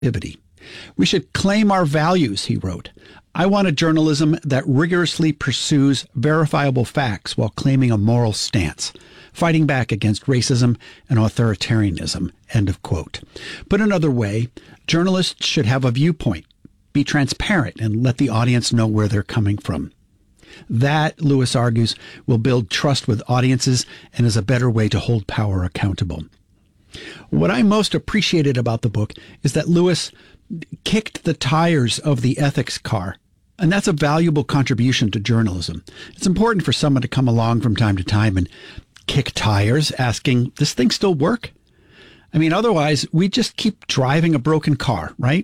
We should claim our values, he wrote. I want a journalism that rigorously pursues verifiable facts while claiming a moral stance, fighting back against racism and authoritarianism, end of quote. Put another way, journalists should have a viewpoint, be transparent, and let the audience know where they're coming from. That, Lewis argues, will build trust with audiences and is a better way to hold power accountable. What I most appreciated about the book is that Lewis kicked the tires of the ethics car. And that's a valuable contribution to journalism. It's important for someone to come along from time to time and kick tires, asking, does this thing still work? I mean, otherwise, we just keep driving a broken car, right?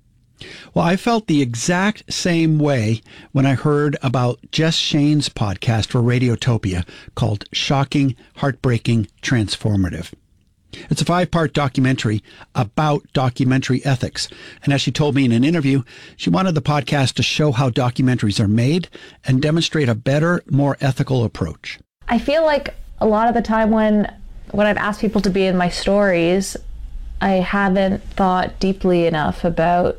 Well, I felt the exact same way when I heard about Jess Shane's podcast for Radiotopia called Shocking, Heartbreaking, Transformative. It's a 5-part documentary about documentary ethics. And as she told me in an interview, she wanted the podcast to show how documentaries are made and demonstrate a better, more ethical approach. I feel like a lot of the time when I've asked people to be in my stories, I haven't thought deeply enough about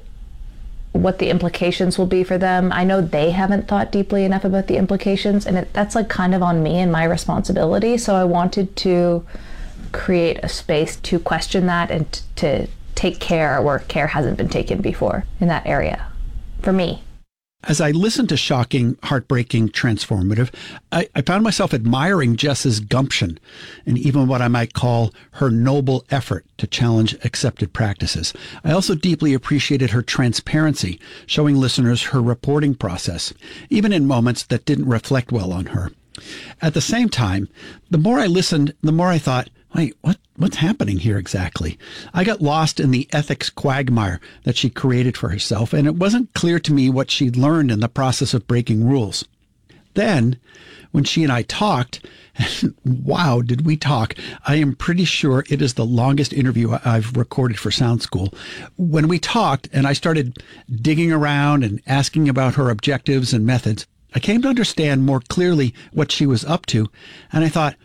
what the implications will be for them. I know they haven't thought deeply enough about the implications, and that's like kind of on me and my responsibility. So I wanted to create a space to question that and to take care where care hasn't been taken before in that area, for me. As I listened to Shocking, Heartbreaking, Transformative, I found myself admiring Jess's gumption and even what I might call her noble effort to challenge accepted practices. I also deeply appreciated her transparency, showing listeners her reporting process, even in moments that didn't reflect well on her. At the same time, the more I listened, the more I thought, wait, what's happening here exactly? I got lost in the ethics quagmire that she created for herself, and it wasn't clear to me what she'd learned in the process of breaking rules. Then, when she and I talked, and wow, did we talk, I am pretty sure it is the longest interview I've recorded for Sound School. When we talked and I started digging around and asking about her objectives and methods, I came to understand more clearly what she was up to, and I thought,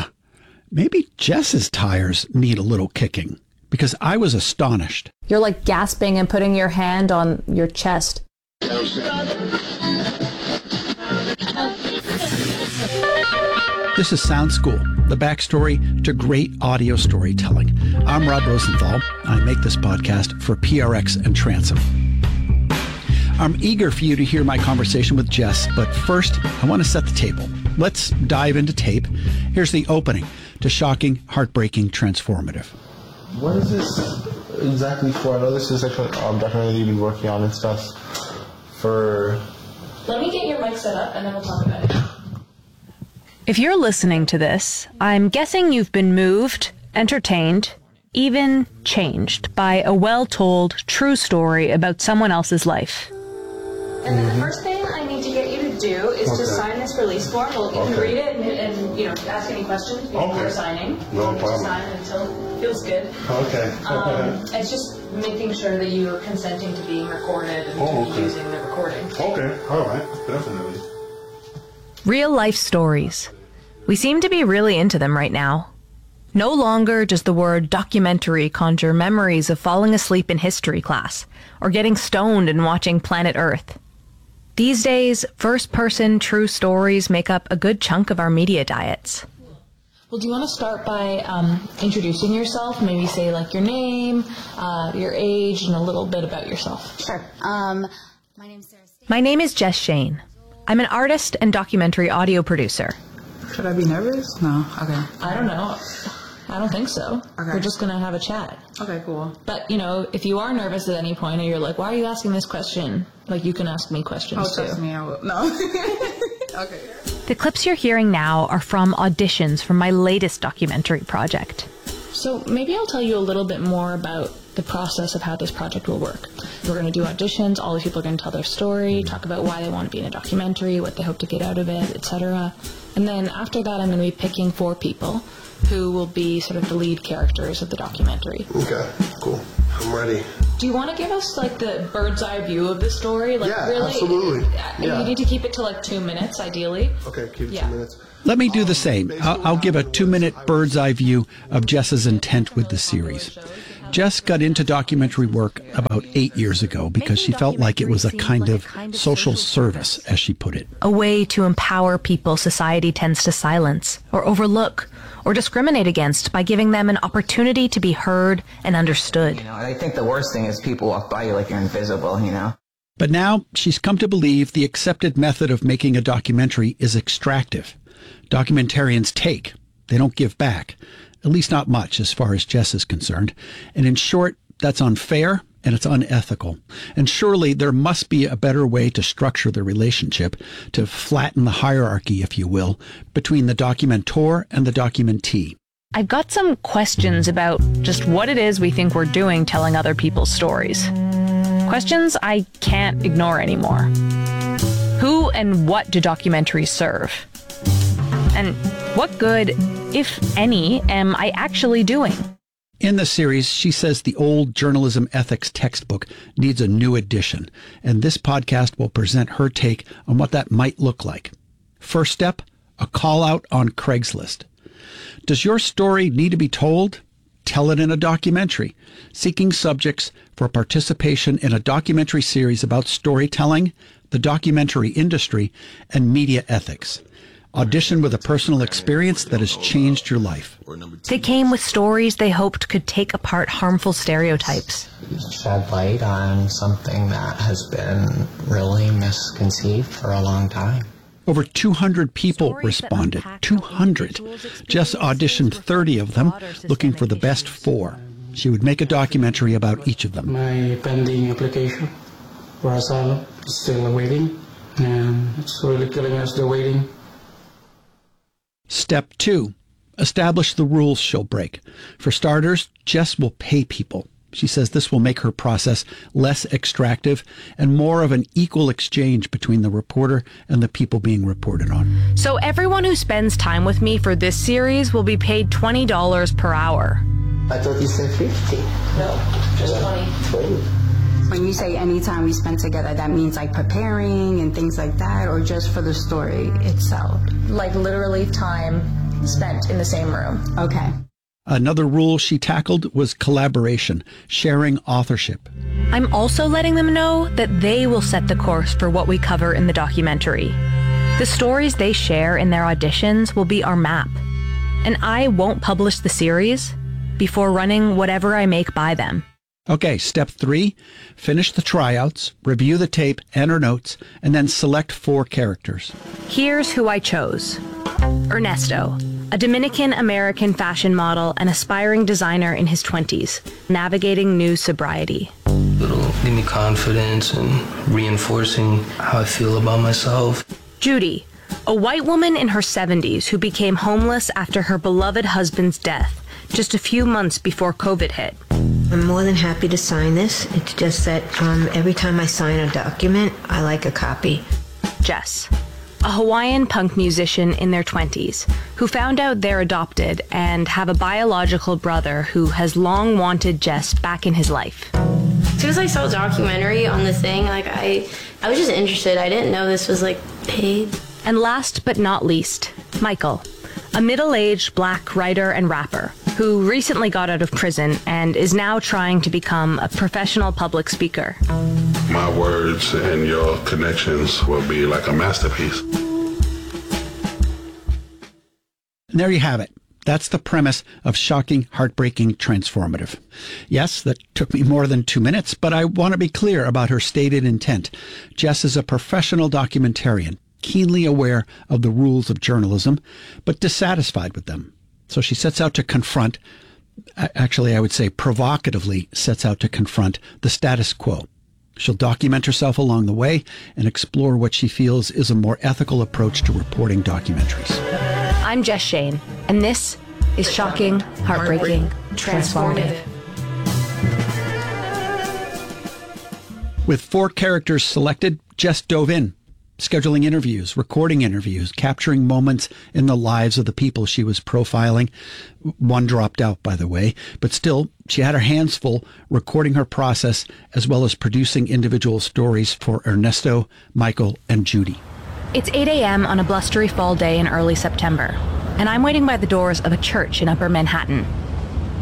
maybe Jess's tires need a little kicking, because I was astonished. You're like gasping and putting your hand on your chest. This is Sound School, the backstory to great audio storytelling. I'm Rod Rosenthal. I make this podcast for PRX and Transom. I'm eager for you to hear my conversation with Jess, but first, I want to set the table. Let's dive into tape. Here's the opening to Shocking, Heartbreaking, Transformative. What is this exactly for? I know this is like a documentary you've been working on and stuff for... Let me get your mic set up and then we'll talk about it. If you're listening to this, I'm guessing you've been moved, entertained, even changed by a well-told, true story about someone else's life. And then the first thing I need to get you to do is to sign this release form. You can read it and ask any questions before signing. No problem. Sign it until it feels good. Okay. It's just making sure that you are consenting to being recorded and to using the recording. Okay. All right. Definitely. Real life stories. We seem to be really into them right now. No longer does the word documentary conjure memories of falling asleep in history class or getting stoned and watching Planet Earth. These days, first-person true stories make up a good chunk of our media diets. Well, do you want to start by introducing yourself? Maybe say like your name, your age, and a little bit about yourself. Sure. My name's Sarah. My name is Jess Shane. I'm an artist and documentary audio producer. Should I be nervous? No. Okay. I don't know. I don't think so. Okay. We're just going to have a chat. Okay, cool. But, if you are nervous at any point and you're like, why are you asking this question? Like, you can ask me questions, too. Trust me, I will. No. Okay. The clips you're hearing now are from auditions from my latest documentary project. So maybe I'll tell you a little bit more about the process of how this project will work. We're going to do auditions. All the people are going to tell their story, talk about why they want to be in a documentary, what they hope to get out of it, etc. And then after that, I'm going to be picking 4 people who will be sort of the lead characters of the documentary. Okay, cool. I'm ready. Do you want to give us like the bird's eye view of the story? Like, yeah, really, absolutely. You need to keep it to like 2 minutes, ideally. Okay, keep it 2 minutes. Let me do the same. I'll give a 2-minute bird's eye view of Jess's intent with the series. Jess got into documentary work about 8 years ago because she felt like it was a kind of social service, as she put it. A way to empower people society tends to silence or overlook or discriminate against by giving them an opportunity to be heard and understood. You know, I think the worst thing is people walk by you like you're invisible, you know? But now she's come to believe the accepted method of making a documentary is extractive. Documentarians take, they don't give back. At least not much as far as Jess is concerned. And in short, that's unfair and it's unethical. And surely there must be a better way to structure the relationship, to flatten the hierarchy, if you will, between the documentor and the documentee. I've got some questions about just what it is we think we're doing telling other people's stories. Questions I can't ignore anymore. Who and what do documentaries serve? And what good, if any, am I actually doing? In the series, she says the old journalism ethics textbook needs a new edition, and this podcast will present her take on what that might look like. First step, a call out on Craigslist. Does your story need to be told? Tell it in a documentary, seeking subjects for participation in a documentary series about storytelling, the documentary industry, and media ethics. Audition with a personal experience that has changed your life. They came with stories they hoped could take apart harmful stereotypes. Shed light on something that has been really misconceived for a long time. Over 200 people responded. 200. Jess auditioned 30 of them, looking for the best 4. She would make a documentary about each of them. My pending application for asylum is still awaiting, and it's really killing us, the waiting. Step 2, establish the rules she'll break. For starters, Jess will pay people. She says this will make her process less extractive and more of an equal exchange between the reporter and the people being reported on. So everyone who spends time with me for this series will be paid $20 per hour. I thought you said 50. No, just 20. When you say any time we spend together, that means like preparing and things like that, or just for the story itself? Like literally time spent in the same room. Okay. Another rule she tackled was collaboration, sharing authorship. I'm also letting them know that they will set the course for what we cover in the documentary. The stories they share in their auditions will be our map. And I won't publish the series before running whatever I make by them. Okay, step 3, finish the tryouts, review the tape and her notes, and then select 4 characters. Here's who I chose. Ernesto, a Dominican-American fashion model and aspiring designer in his 20s, navigating new sobriety. It'll give me confidence and reinforcing how I feel about myself. Judy, a white woman in her 70s who became homeless after her beloved husband's death, just a few months before COVID hit. I'm more than happy to sign this. It's just that every time I sign a document, I like a copy. Jess, a Hawaiian punk musician in their 20s who found out they're adopted and have a biological brother who has long wanted Jess back in his life. As soon as I saw a documentary on the thing, I was just interested. I didn't know this was paid. And last but not least, Michael, a middle-aged black writer and rapper who recently got out of prison and is now trying to become a professional public speaker. My words and your connections will be like a masterpiece. And there you have it. That's the premise of Shocking, Heartbreaking, Transformative. Yes, that took me more than 2 minutes, but I want to be clear about her stated intent. Jess is a professional documentarian, keenly aware of the rules of journalism, but dissatisfied with them. So she sets out to confront, actually I would say provocatively sets out to confront the status quo. She'll document herself along the way and explore what she feels is a more ethical approach to reporting documentaries. I'm Jess Shane, and this is Shocking, Heartbreaking, Transformative. With 4 characters selected, Jess dove in, scheduling interviews, recording interviews, capturing moments in the lives of the people she was profiling. One dropped out, by the way, but still, she had her hands full recording her process as well as producing individual stories for Ernesto, Michael, and Judy. It's 8 a.m. on a blustery fall day in early September, and I'm waiting by the doors of a church in Upper Manhattan.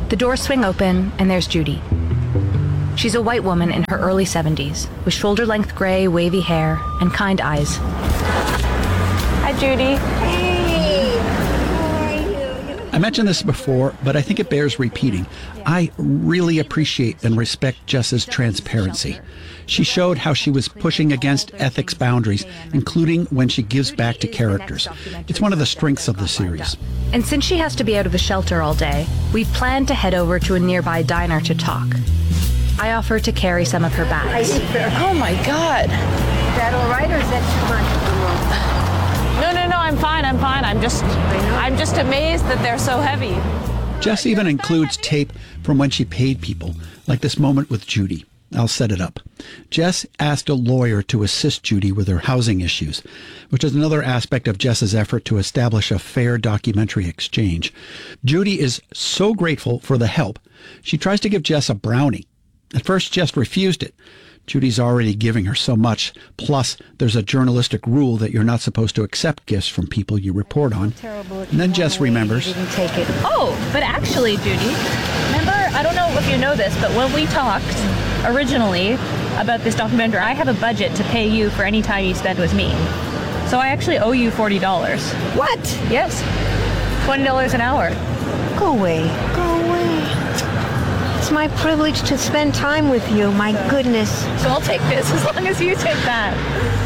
The doors swing open, and there's Judy. She's a white woman in her early 70s, with shoulder-length gray, wavy hair and kind eyes. Hi, Judy. Hey, how are you? I mentioned this before, but I think it bears repeating. I really appreciate and respect Jess's transparency. She showed how she was pushing against ethics boundaries, including when she gives back to characters. It's one of the strengths of the series. And since she has to be out of the shelter all day, we've planned to head over to a nearby diner to talk. I offer to carry some of her bags. Oh my God. Is that all right, or is that too much? No, I'm fine. I'm just amazed that they're so heavy. Jess even includes tape from when she paid people, like this moment with Judy. I'll set it up. Jess asked a lawyer to assist Judy with her housing issues, which is another aspect of Jess's effort to establish a fair documentary exchange. Judy is so grateful for the help, she tries to give Jess a brownie. At first, Jess refused it. Judy's already giving her so much. Plus, there's a journalistic rule that you're not supposed to accept gifts from people you report on. And then Jess remembers. Oh, but actually, Judy, remember, I don't know if you know this, but when we talked originally about this documentary, I have a budget to pay you for any time you spend with me. So I actually owe you $40. What? Yes. $20 an hour. Go away. Go away. It's my privilege to spend time with you. My goodness. So I'll take this as long as you take that.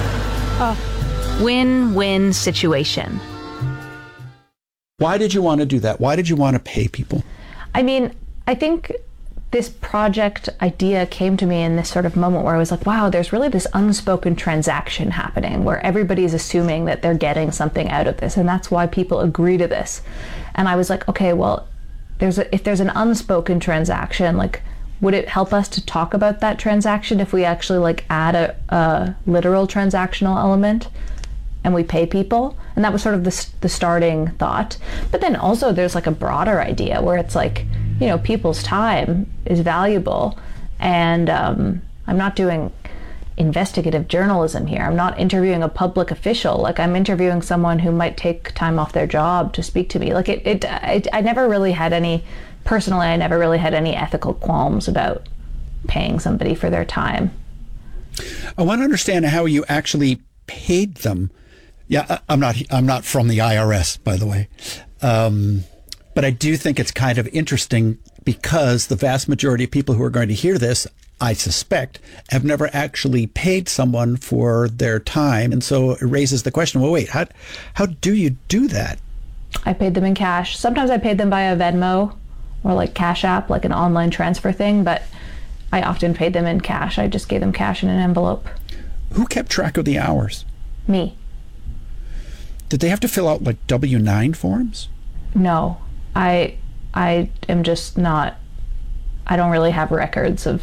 Win-win situation. Why did you want to do that? Why did you want to pay people? I mean, I think this project idea came to me in this sort of moment where I was like, wow, there's really this unspoken transaction happening where everybody's assuming that they're getting something out of this, and that's why people agree to this. And I was like, okay, well, if there's an unspoken transaction, like, would it help us to talk about that transaction if we actually like add a literal transactional element and we pay people? And that was sort of the starting thought. But then also there's like a broader idea where it's like, you know, people's time is valuable, and I'm not doing investigative journalism here. I'm not interviewing a public official. Like, I'm interviewing someone who might take time off their job to speak to me. Like, I never really had any, personally, I never really had any ethical qualms about paying somebody for their time. I want to understand how you actually paid them. Yeah, I'm not from the IRS, by the way. But I do think it's kind of interesting because the vast majority of people who are going to hear this, I suspect, have never actually paid someone for their time. And so it raises the question, well, wait, how do you do that? I paid them in cash. Sometimes I paid them via Venmo or like Cash App, like an online transfer thing, but I often paid them in cash. I just gave them cash in an envelope. Who kept track of the hours? Me. Did they have to fill out like W-9 forms? No. I am just not, I don't really have records of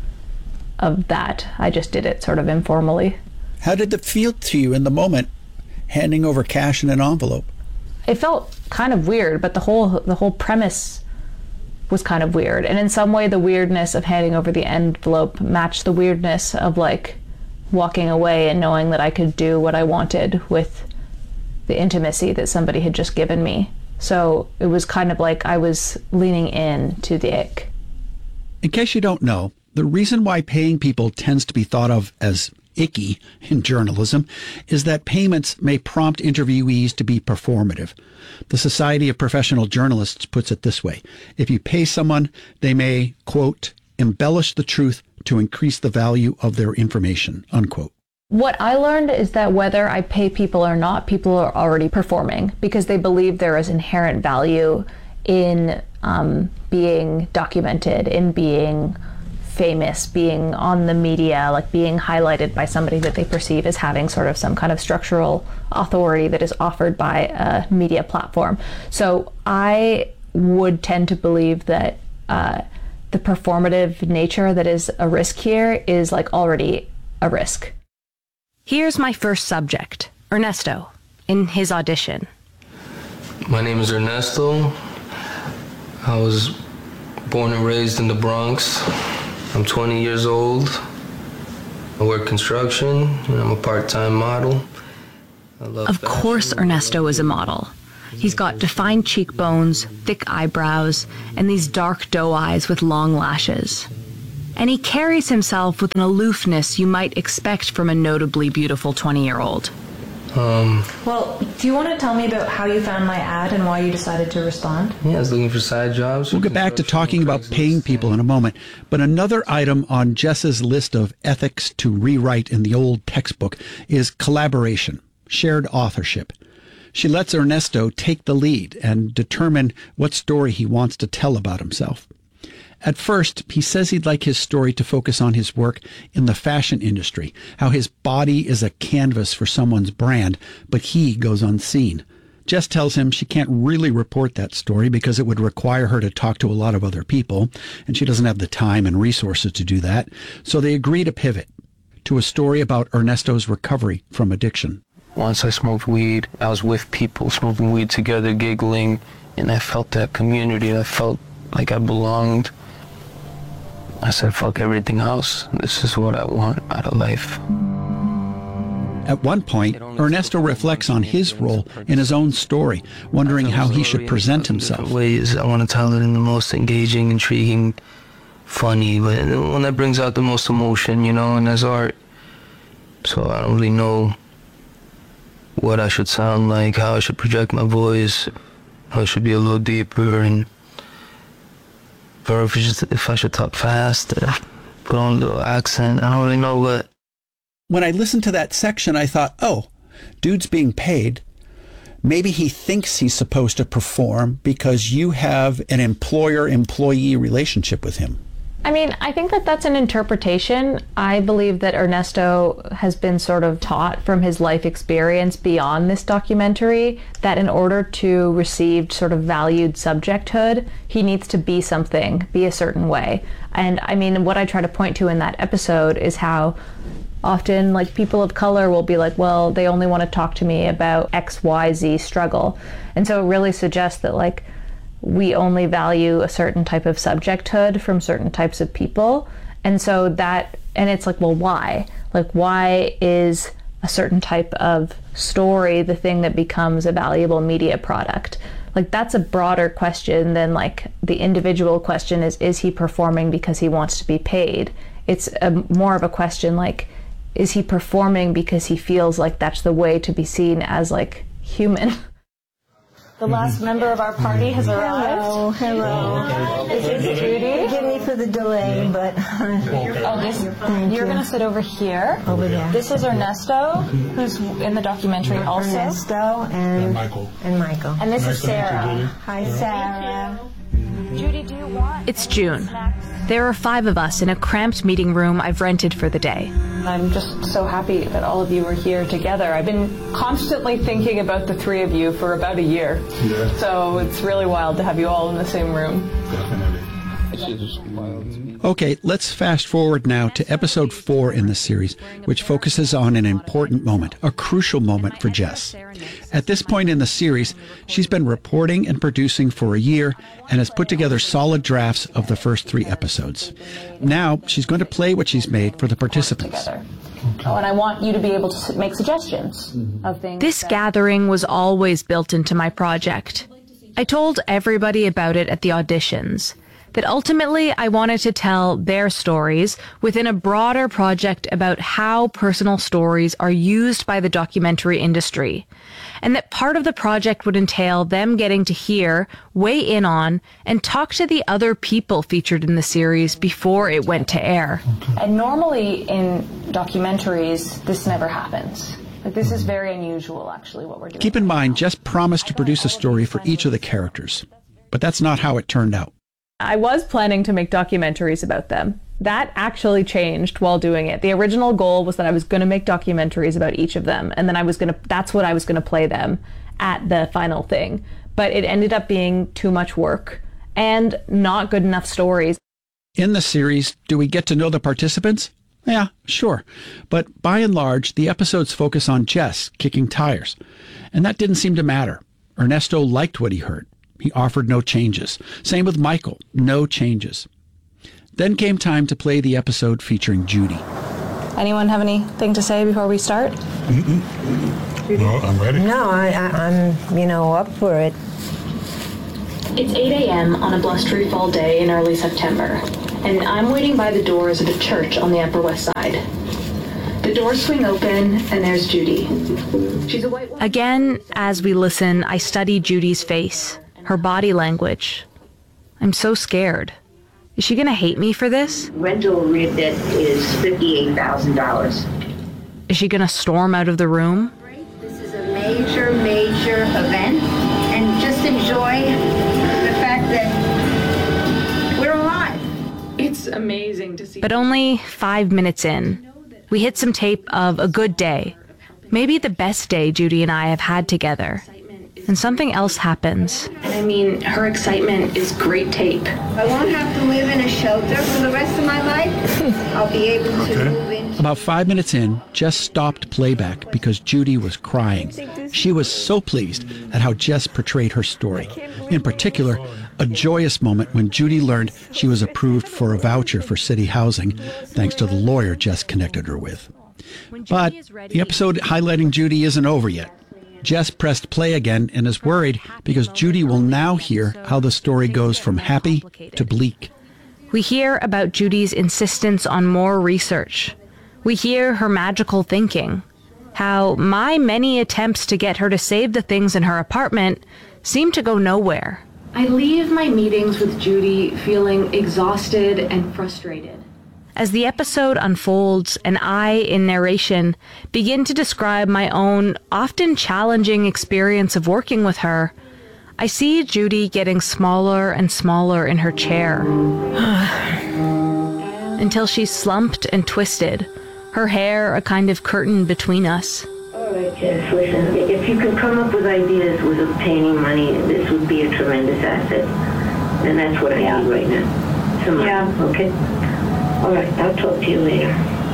that. I just did it sort of informally. How did it feel to you in the moment, handing over cash in an envelope? It felt kind of weird, but the whole premise was kind of weird. And in some way, the weirdness of handing over the envelope matched the weirdness of like walking away and knowing that I could do what I wanted with the intimacy that somebody had just given me. So it was kind of like I was leaning in to the ick. In case you don't know, the reason why paying people tends to be thought of as icky in journalism is that payments may prompt interviewees to be performative. The Society of Professional Journalists puts it this way: if you pay someone, they may, quote, embellish the truth to increase the value of their information, unquote. What I learned is that whether I pay people or not, people are already performing because they believe there is inherent value in being documented, in being famous, being on the media, like being highlighted by somebody that they perceive as having sort of some kind of structural authority that is offered by a media platform. So I would tend to believe that the performative nature that is a risk here is like already a risk. Here's my first subject, Ernesto, in his audition. My name is Ernesto. I was born and raised in the Bronx. I'm 20 years old. I work construction, and I'm a part-time model. Of course Ernesto is a model. He's got defined cheekbones, thick eyebrows, and these dark doe eyes with long lashes. And he carries himself with an aloofness you might expect from a notably beautiful 20-year-old. Well, do you want to tell me about how you found my ad and why you decided to respond? Yeah, I was looking for side jobs. We'll get back to talking about paying people in a moment, but another item on Jess's list of ethics to rewrite in the old textbook is collaboration, shared authorship. She lets Ernesto take the lead and determine what story he wants to tell about himself. At first, he says he'd like his story to focus on his work in the fashion industry, how his body is a canvas for someone's brand, but he goes unseen. Jess tells him she can't really report that story because it would require her to talk to a lot of other people, and she doesn't have the time and resources to do that, so they agree to pivot to a story about Ernesto's recovery from addiction. Once I smoked weed, I was with people smoking weed together, giggling, and I felt that community. I felt like I belonged. I said, fuck everything else. This is what I want out of life. At one point, Ernesto reflects on his role in his own story, wondering how he should present himself. Ways I want to tell it in the most engaging, intriguing, funny, but one that brings out the most emotion, and as art. So I don't really know what I should sound like, how I should project my voice, how it should be a little deeper, and or if I should talk fast, put on a little accent. I don't really know what. When I listened to that section, I thought, oh, dude's being paid. Maybe he thinks he's supposed to perform because you have an employer-employee relationship with him. I mean, I think that that's an interpretation. I believe that Ernesto has been sort of taught from his life experience beyond this documentary that in order to receive sort of valued subjecthood, he needs to be something, be a certain way. And I mean, what I try to point to in that episode is how often people of color will be like, well, they only want to talk to me about XYZ struggle. And so it really suggests that we only value a certain type of subjecthood from certain types of people. And so and it's well, why? Why is a certain type of story the thing that becomes a valuable media product? That's a broader question than the individual question is he performing because he wants to be paid? It's more of a question is he performing because he feels like that's the way to be seen as human? The last member of our party has arrived. Hello. This is Judy. Forgive me for the delay, but... You're going to sit over here. Over there. This is Ernesto, who's in the documentary also. Ernesto and Michael. And this is Sarah. Hi, Sarah. Judy, do you want... It's June. There are 5 of us in a cramped meeting room I've rented for the day. I'm just so happy that all of you are here together. I've been constantly thinking about the 3 of you for about a year. Yeah. So it's really wild to have you all in the same room. Definitely. Okay, let's fast forward now to episode 4 in the series, which focuses on an important moment, a crucial moment for Jess. At this point in the series, she's been reporting and producing for a year and has put together solid drafts of the first 3 episodes. Now, she's going to play what she's made for the participants. Oh, and I want you to be able to make suggestions of things. This gathering was always built into my project. I told everybody about it at the auditions, that ultimately I wanted to tell their stories within a broader project about how personal stories are used by the documentary industry, and that part of the project would entail them getting to hear, weigh in on, and talk to the other people featured in the series before it went to air. And normally in documentaries, this never happens. This is very unusual, actually, what we're doing. Keep in mind, Jess promised to produce a story for each of the characters, but that's not how it turned out. I was planning to make documentaries about them. That actually changed while doing it. The original goal was that I was going to make documentaries about each of them, and then that's what I was going to play them at the final thing. But it ended up being too much work and not good enough stories. In the series, do we get to know the participants? Yeah, sure. But by and large, the episodes focus on Jess kicking tires. And that didn't seem to matter. Ernesto liked what he heard. He offered no changes. Same with Michael, no changes. Then came time to play the episode featuring Judy. Anyone have anything to say before we start? No, I'm ready. No, I'm, up for it. It's 8 a.m. on a blustery fall day in early September, and I'm waiting by the doors of a church on the Upper West Side. The doors swing open, and there's Judy. She's a white woman. Again, as we listen, I study Judy's face, her body language. I'm so scared. Is she going to hate me for this? Rental rebate is $58,000. Is she going to storm out of the room? This is a major event, and just enjoy the fact that we're alive. It's amazing to see. But only 5 minutes in, we hit some tape of a good day, maybe the best day Judy and I have had together. And something else happens. I mean, her excitement is great tape. I won't have to live in a shelter for the rest of my life. I'll be able to move in. About 5 minutes in, Jess stopped playback because Judy was crying. She was so pleased at how Jess portrayed her story. In particular, a joyous moment when Judy learned she was approved for a voucher for city housing, thanks to the lawyer Jess connected her with. But the episode highlighting Judy isn't over yet. Jess pressed play again and is worried because Judy will now hear how the story goes from happy to bleak. We hear about Judy's insistence on more research. We hear her magical thinking, how my many attempts to get her to save the things in her apartment seem to go nowhere. I leave my meetings with Judy feeling exhausted and frustrated. As the episode unfolds and I, in narration, begin to describe my own often challenging experience of working with her, I see Judy getting smaller and smaller in her chair until she's slumped and twisted, her hair a kind of curtain between us. All right, Jess, listen, if you can come up with ideas with obtaining money, this would be a tremendous asset. And that's what I need right now. Some money, okay? All right, I'll talk to you later.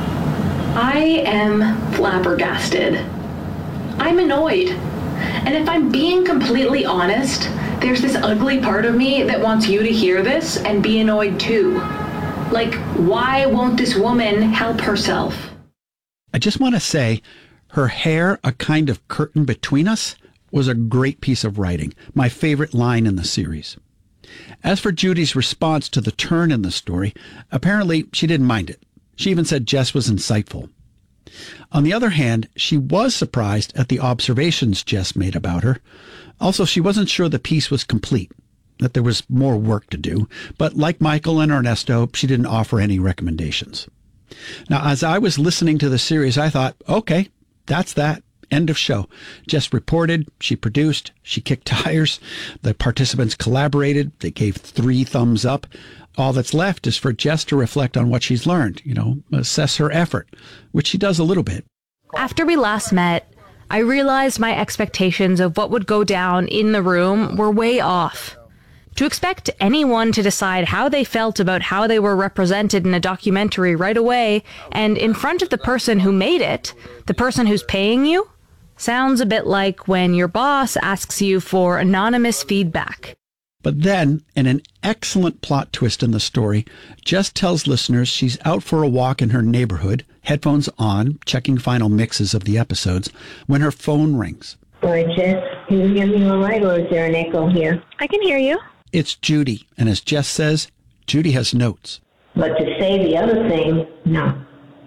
I am flabbergasted. I'm annoyed. And if I'm being completely honest, there's this ugly part of me that wants you to hear this and be annoyed too. Like, why won't this woman help herself? I just want to say, her hair a kind of curtain between us was a great piece of writing, my favorite line in the series. As for Judy's response to the turn in the story, apparently she didn't mind it. She even said Jess was insightful. On the other hand, she was surprised at the observations Jess made about her. Also, she wasn't sure the piece was complete, that there was more work to do. But like Michael and Ernesto, she didn't offer any recommendations. Now, as I was listening to the series, I thought, okay, that's that. End of show. Jess reported, she produced, she kicked tires. The participants collaborated. They gave 3 thumbs up. All that's left is for Jess to reflect on what she's learned, assess her effort, which she does a little bit. After we last met, I realized my expectations of what would go down in the room were way off. To expect anyone to decide how they felt about how they were represented in a documentary right away and in front of the person who made it, the person who's paying you, sounds a bit like when your boss asks you for anonymous feedback. But then, in an excellent plot twist in the story, Jess tells listeners she's out for a walk in her neighborhood, headphones on, checking final mixes of the episodes, when her phone rings. All right, Jess, can you hear me all right, or is there an echo here? I can hear you. It's Judy, and as Jess says, Judy has notes. But to say the other thing, no.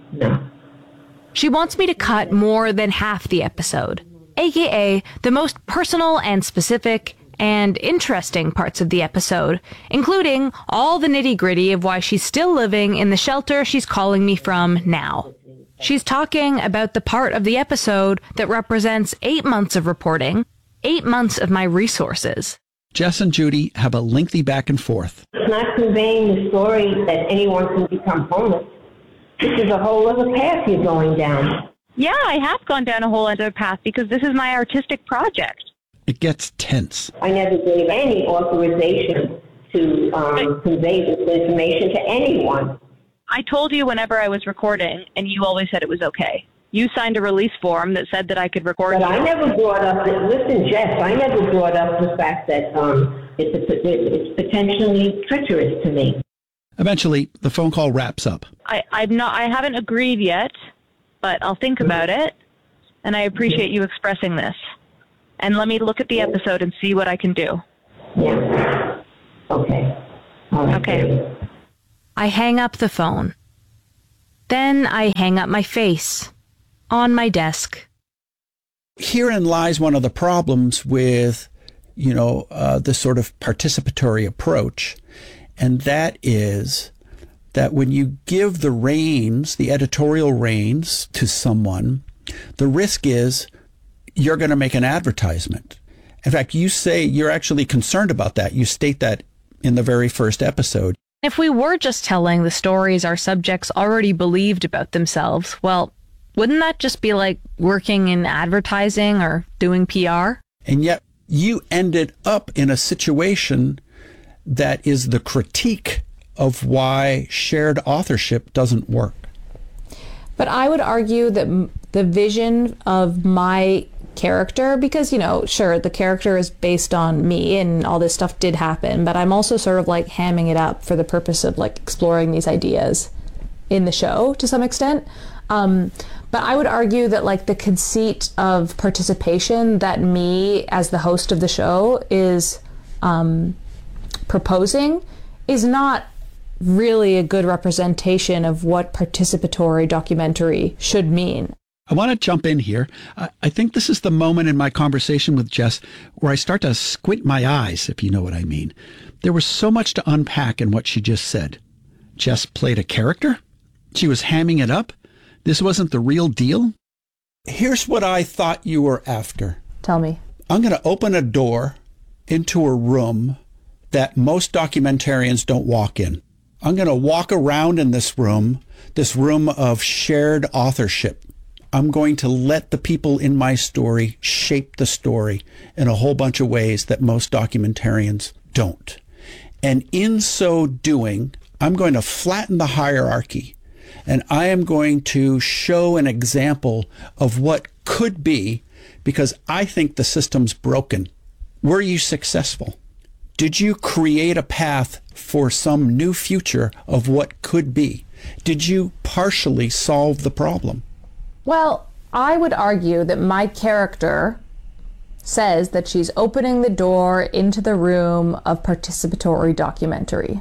She wants me to cut more than half the episode, aka the most personal and specific and interesting parts of the episode, including all the nitty-gritty of why she's still living in the shelter she's calling me from now. She's talking about the part of the episode that represents 8 months of reporting, 8 months of my resources. Jess and Judy have a lengthy back and forth. It's not conveying the story that anyone can become homeless. This is a whole other path you're going down. Yeah, I have gone down a whole other path because this is my artistic project. It gets tense. I never gave any authorization to convey this information to anyone. I told you whenever I was recording, and you always said it was okay. You signed a release form that said that I could record. But I never brought up, listen, Jess, I never brought up the fact that it's potentially treacherous to me. Eventually, the phone call wraps up. I haven't agreed yet, but I'll think about it, and I appreciate you expressing this. And let me look at the episode and see what I can do. Yeah. Okay. All right. Okay. I hang up the phone. Then I hang up my face on my desk. Herein lies one of the problems with, this sort of participatory approach. And that is that when you give the reins, the editorial reins to someone, the risk is you're going to make an advertisement. In fact, you say you're actually concerned about that. You state that in the very first episode. If we were just telling the stories our subjects already believed about themselves, well, wouldn't that just be like working in advertising or doing PR? And yet you ended up in a situation that is the critique of why shared authorship doesn't work. But I would argue that the vision of my character, because, sure, the character is based on me and all this stuff did happen, but I'm also sort of like hamming it up for the purpose of like exploring these ideas in the show to some extent. But I would argue that like the conceit of participation that me as the host of the show is proposing is not really a good representation of what participatory documentary should mean. I want to jump in here. I think this is the moment in my conversation with Jess where I start to squint my eyes, if you know what I mean. There was so much to unpack in what she just said. Jess played a character? She was hamming it up? This wasn't the real deal? Here's what I thought you were after. Tell me. I'm going to open a door into a room that most documentarians don't walk in. I'm going to walk around in this room of shared authorship. I'm going to let the people in my story shape the story in a whole bunch of ways that most documentarians don't. And in so doing, I'm going to flatten the hierarchy, and I am going to show an example of what could be, because I think the system's broken. Were you successful? Did you create a path for some new future of what could be? Did you partially solve the problem? Well, I would argue that my character says that she's opening the door into the room of participatory documentary.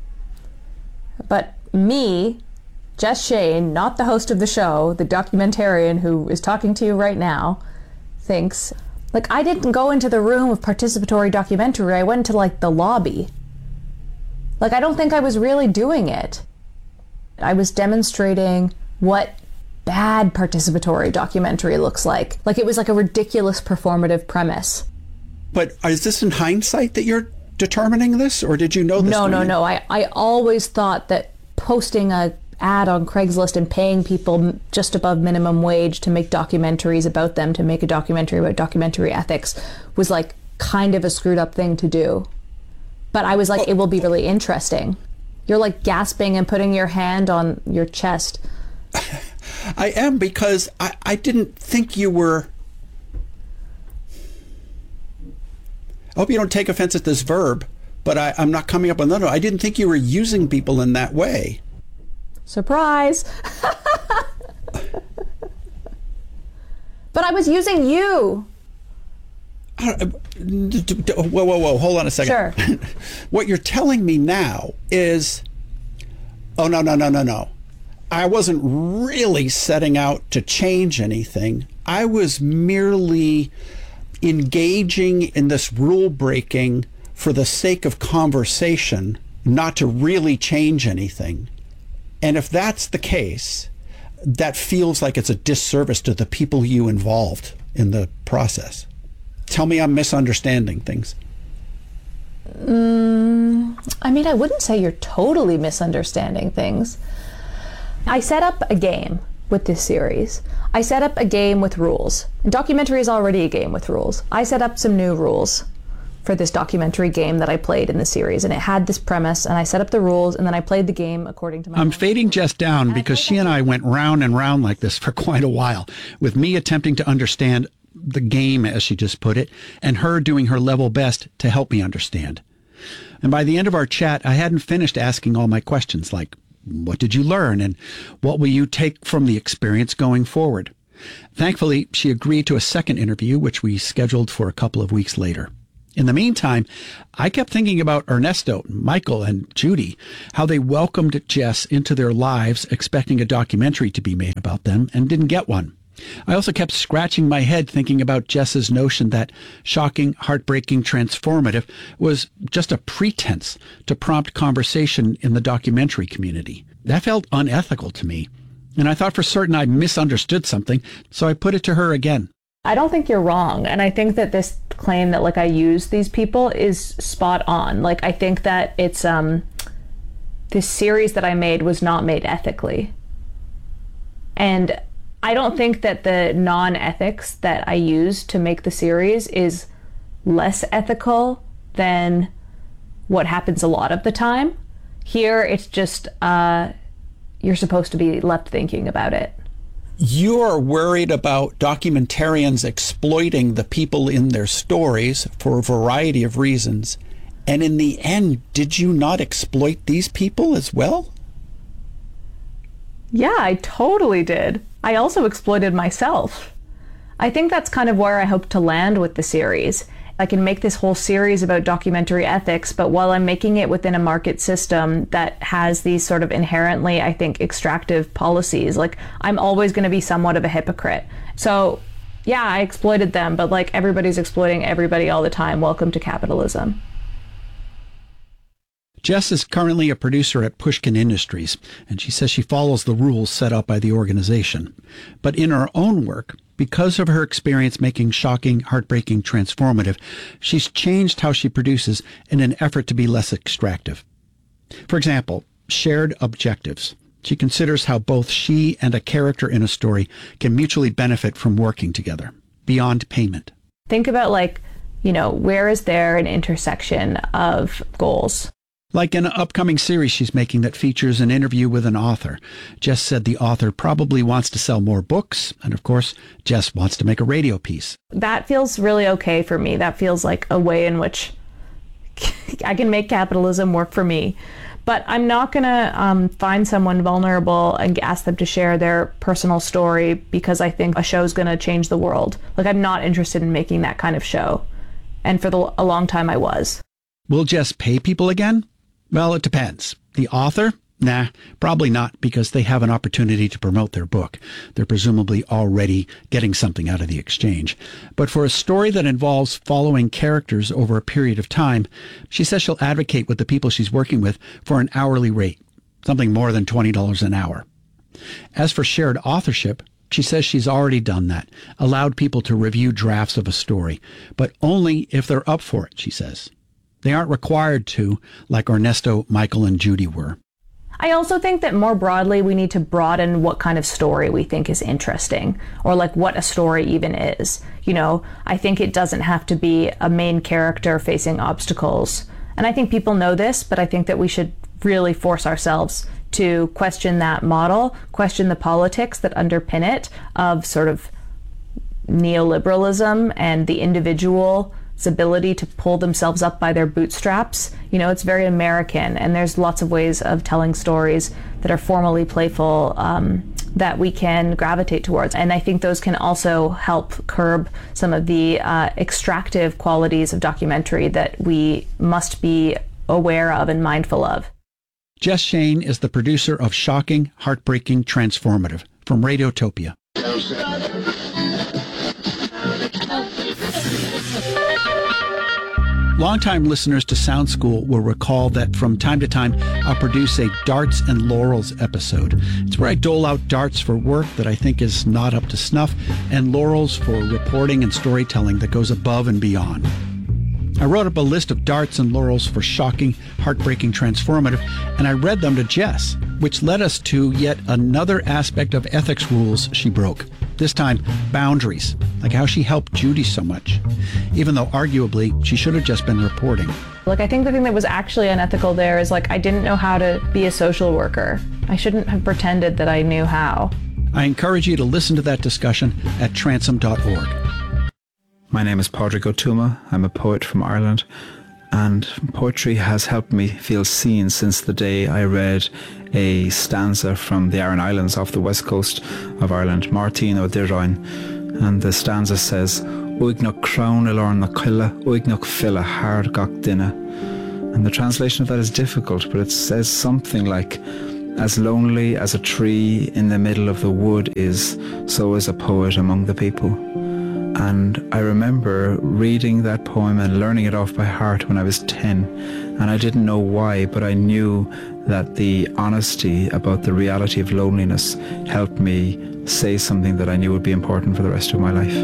But me, Jess Shane, not the host of the show, the documentarian who is talking to you right now, thinks, like, I didn't go into the room of participatory documentary, I went to, like, the lobby. Like, I don't think I was really doing it. I was demonstrating what bad participatory documentary looks like. Like, it was like a ridiculous performative premise. But is this in hindsight that you're determining this, or did you know this? No. I always thought that posting a ad on Craigslist and paying people just above minimum wage to make documentaries about them, to make a documentary about documentary ethics, was like kind of a screwed up thing to do. But I was like, it will be really interesting. You're like gasping and putting your hand on your chest. I am, because I didn't think you were... I hope you don't take offense at this verb, but I'm not coming up with another. I didn't think you were using people in that way. Surprise! But I was using you. Whoa, hold on a second. Sure. What you're telling me now is, oh, no. I wasn't really setting out to change anything. I was merely engaging in this rule breaking for the sake of conversation, not to really change anything. And if that's the case, that feels like it's a disservice to the people you involved in the process. Tell me I'm misunderstanding things. I mean, I wouldn't say you're totally misunderstanding things. I set up a game with this series. I set up a game with rules. Documentary is already a game with rules. I set up some new rules for this documentary game that I played in the series, and it had this premise, and I set up the rules, and then I played the game according to my... I'm fading Jess down because she and I went round and round like this for quite a while, with me attempting to understand the game, as she just put it, and her doing her level best to help me understand. And by the end of our chat, I hadn't finished asking all my questions like, what did you learn? And what will you take from the experience going forward? Thankfully, she agreed to a second interview, which we scheduled for a couple of weeks later. In the meantime, I kept thinking about Ernesto, Michael, and Judy, how they welcomed Jess into their lives expecting a documentary to be made about them and didn't get one. I also kept scratching my head thinking about Jess's notion that shocking, heartbreaking, transformative was just a pretense to prompt conversation in the documentary community. That felt unethical to me, and I thought for certain I misunderstood something, so I put it to her again. I don't think you're wrong, and I think that this claim that I use these people is spot on. I think that it's this series that I made was not made ethically, and I don't think that the non-ethics that I used to make the series is less ethical than what happens a lot of the time. Here, it's just you're supposed to be left thinking about it. You're worried about documentarians exploiting the people in their stories for a variety of reasons. And in the end, did you not exploit these people as well? Yeah, I totally did. I also exploited myself. I think that's kind of where I hope to land with the series. I can make this whole series about documentary ethics, but while I'm making it within a market system that has these sort of inherently, I think, extractive policies, I'm always going to be somewhat of a hypocrite. So, yeah, I exploited them, but everybody's exploiting everybody all the time. Welcome to capitalism. Jess is currently a producer at Pushkin Industries, and she says she follows the rules set up by the organization. But in her own work, because of her experience making shocking, heartbreaking, transformative, she's changed how she produces in an effort to be less extractive. For example, shared objectives. She considers how both she and a character in a story can mutually benefit from working together, beyond payment. Think about where is there an intersection of goals? Like in an upcoming series she's making that features an interview with an author. Jess said the author probably wants to sell more books, and of course, Jess wants to make a radio piece. That feels really okay for me. That feels like a way in which I can make capitalism work for me. But I'm not going to find someone vulnerable and ask them to share their personal story because I think a show's going to change the world. I'm not interested in making that kind of show. And for a long time I was. Will Jess pay people again? Well, it depends. The author? Nah, probably not, because they have an opportunity to promote their book. They're presumably already getting something out of the exchange. But for a story that involves following characters over a period of time, she says she'll advocate with the people she's working with for an hourly rate, something more than $20 an hour. As for shared authorship, she says she's already done that, allowed people to review drafts of a story, but only if they're up for it, she says. They aren't required to, like Ernesto, Michael, and Judy were. I also think that more broadly, we need to broaden what kind of story we think is interesting, or what a story even is. I think it doesn't have to be a main character facing obstacles. And I think people know this, but I think that we should really force ourselves to question that model, question the politics that underpin it of sort of neoliberalism and the individual's ability to pull themselves up by their bootstraps. It's very American, and there's lots of ways of telling stories that are formally playful that we can gravitate towards. And I think those can also help curb some of the extractive qualities of documentary that we must be aware of and mindful of. Jess Shane is the producer of Shocking, Heartbreaking, Transformative from Radiotopia. Longtime listeners to Sound School will recall that from time to time I'll produce a Darts and Laurels episode. It's where I dole out darts for work that I think is not up to snuff and laurels for reporting and storytelling that goes above and beyond. I wrote up a list of darts and laurels for Shocking, Heartbreaking, Transformative, and I read them to Jess, which led us to yet another aspect of ethics rules she broke. This time, boundaries, like how she helped Judy so much, even though arguably she should have just been reporting. I think the thing that was actually unethical there is I didn't know how to be a social worker. I shouldn't have pretended that I knew how. I encourage you to listen to that discussion at transom.org. My name is Padraig Ó Tuama. I'm a poet from Ireland. And poetry has helped me feel seen since the day I read a stanza from the Aran Islands off the west coast of Ireland, Martin o Dirrain. And the stanza says, Uignach crown ilorn na killa, uignach filla hard gach dinna. And the translation of that is difficult, but it says something like, as lonely as a tree in the middle of the wood is, so is a poet among the people. And I remember reading that poem and learning it off by heart when I was 10, and I didn't know why, but I knew that the honesty about the reality of loneliness helped me say something that I knew would be important for the rest of my life.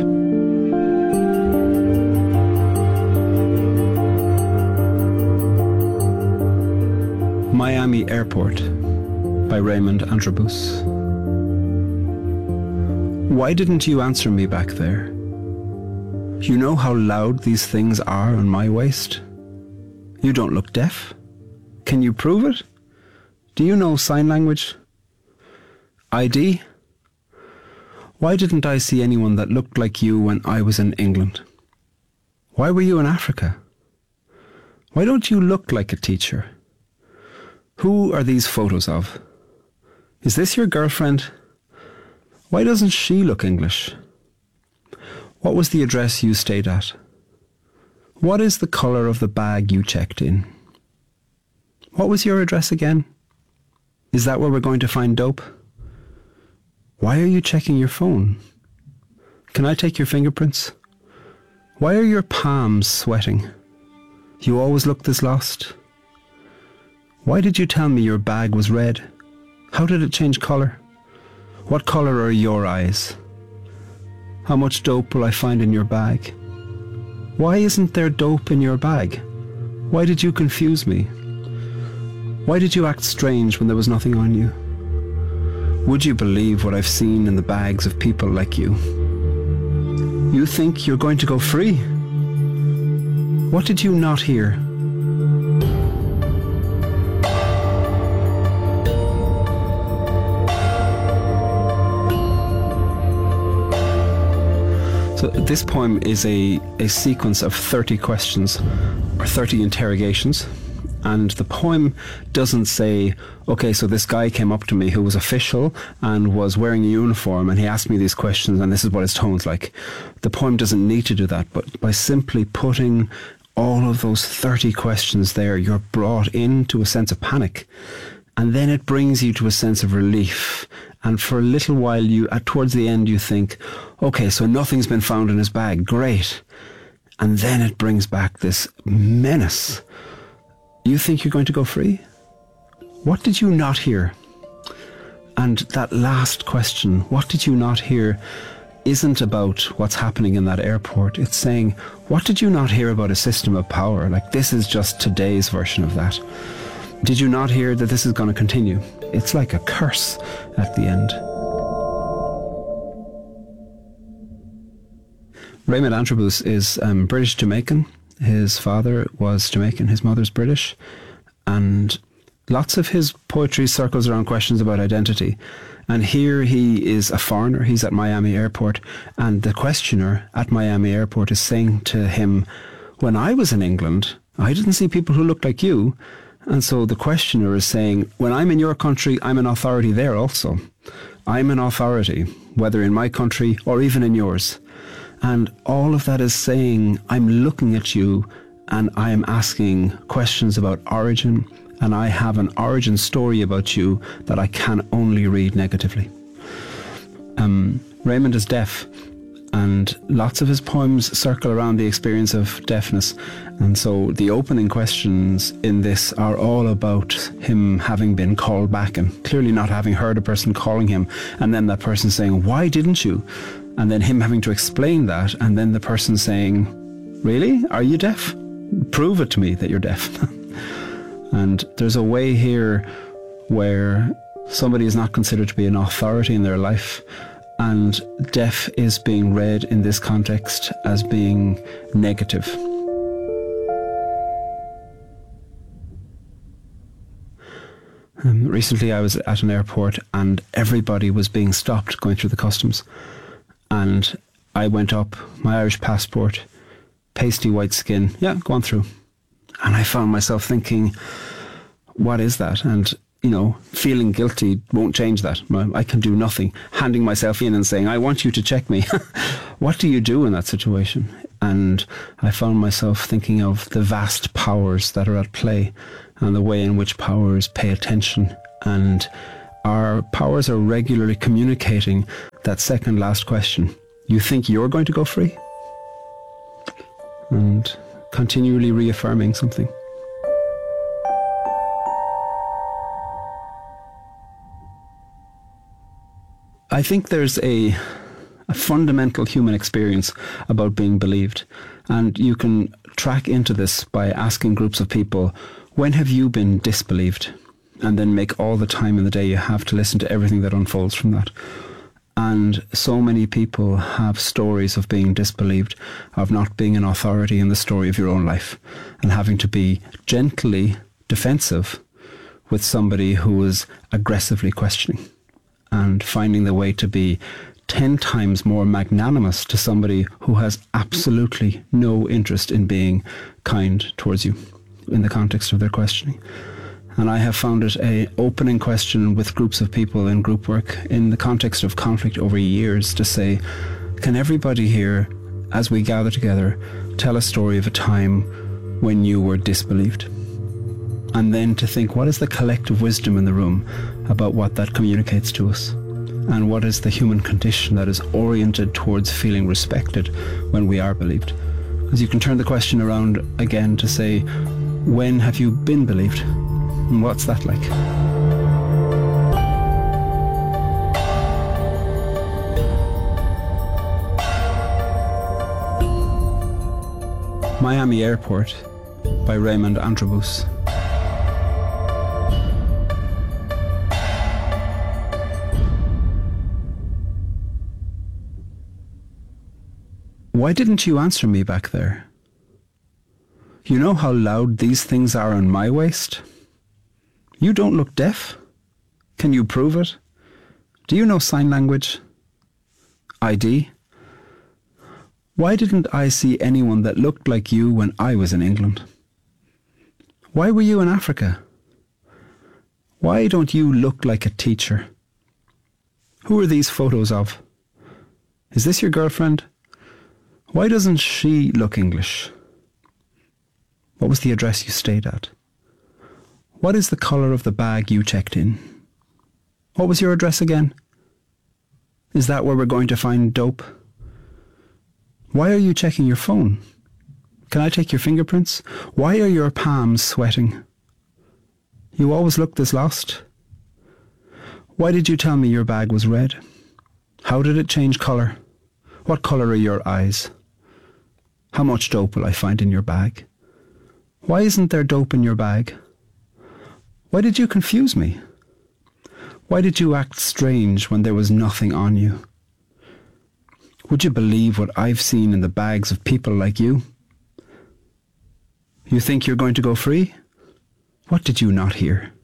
Miami Airport by Raymond Antrobus. Why didn't you answer me back there? You know how loud these things are on my waist? You don't look deaf. Can you prove it? Do you know sign language? ID? Why didn't I see anyone that looked like you when I was in England? Why were you in Africa? Why don't you look like a teacher? Who are these photos of? Is this your girlfriend? Why doesn't she look English? What was the address you stayed at? What is the colour of the bag you checked in? What was your address again? Is that where we're going to find dope? Why are you checking your phone? Can I take your fingerprints? Why are your palms sweating? You always look this lost. Why did you tell me your bag was red? How did it change colour? What colour are your eyes? How much dope will I find in your bag? Why isn't there dope in your bag? Why did you confuse me? Why did you act strange when there was nothing on you? Would you believe what I've seen in the bags of people like you? You think you're going to go free? What did you not hear? So this poem is a sequence of 30 questions or 30 interrogations, and the poem doesn't say, okay, so this guy came up to me who was official and was wearing a uniform and he asked me these questions and this is what his tone's like. The poem doesn't need to do that, but by simply putting all of those 30 questions there, you're brought into a sense of panic. And then it brings you to a sense of relief. And for a little while, towards the end, you think, okay, so nothing's been found in his bag. Great. And then it brings back this menace. You think you're going to go free? What did you not hear? And that last question, what did you not hear, isn't about what's happening in that airport. It's saying, what did you not hear about a system of power? Like, this is just today's version of that. Did you not hear that this is going to continue? It's like a curse at the end. Raymond Antrobus is British Jamaican. His father was Jamaican, his mother's British. And lots of his poetry circles around questions about identity. And here he is a foreigner. He's at Miami Airport. And the questioner at Miami Airport is saying to him, when I was in England, I didn't see people who looked like you. And so the questioner is saying, when I'm in your country, I'm an authority there also. I'm an authority, whether in my country or even in yours. And all of that is saying, I'm looking at you and I'm asking questions about origin, and I have an origin story about you that I can only read negatively. Raymond is deaf, and lots of his poems circle around the experience of deafness. And so the opening questions in this are all about him having been called back and clearly not having heard a person calling him, and then that person saying, why didn't you? And then him having to explain that, and then the person saying, really? Are you deaf? Prove it to me that you're deaf. And there's a way here where somebody is not considered to be an authority in their life, and deaf is being read in this context as being negative. Recently I was at an airport and everybody was being stopped going through the customs. And I went up, my Irish passport, pasty white skin, yeah, go on through. And I found myself thinking, what is that? And, you know, feeling guilty won't change that. I can do nothing. Handing myself in and saying, I want you to check me. What do you do in that situation? And I found myself thinking of the vast powers that are at play and the way in which powers pay attention. And our powers are regularly communicating that second last question. You think you're going to go free? And continually reaffirming something. I think there's a fundamental human experience about being believed. And you can track into this by asking groups of people, when have you been disbelieved? And then make all the time in the day you have to listen to everything that unfolds from that. And so many people have stories of being disbelieved, of not being an authority in the story of your own life, and having to be gently defensive with somebody who is aggressively questioning, and finding the way to be 10 times more magnanimous to somebody who has absolutely no interest in being kind towards you in the context of their questioning. And I have found it an opening question with groups of people in group work in the context of conflict over years to say, can everybody here, as we gather together, tell a story of a time when you were disbelieved? And then to think, what is the collective wisdom in the room about what that communicates to us? And what is the human condition that is oriented towards feeling respected when we are believed? As you can turn the question around again to say, when have you been believed? And what's that like? Miami Airport by Raymond Antrobus. Why didn't you answer me back there? You know how loud these things are on my waist? You don't look deaf. Can you prove it? Do you know sign language? ID? Why didn't I see anyone that looked like you when I was in England? Why were you in Africa? Why don't you look like a teacher? Who are these photos of? Is this your girlfriend? Why doesn't she look English? What was the address you stayed at? What is the colour of the bag you checked in? What was your address again? Is that where we're going to find dope? Why are you checking your phone? Can I take your fingerprints? Why are your palms sweating? You always look this lost. Why did you tell me your bag was red? How did it change colour? What colour are your eyes? How much dope will I find in your bag? Why isn't there dope in your bag? Why did you confuse me? Why did you act strange when there was nothing on you? Would you believe what I've seen in the bags of people like you? You think you're going to go free? What did you not hear?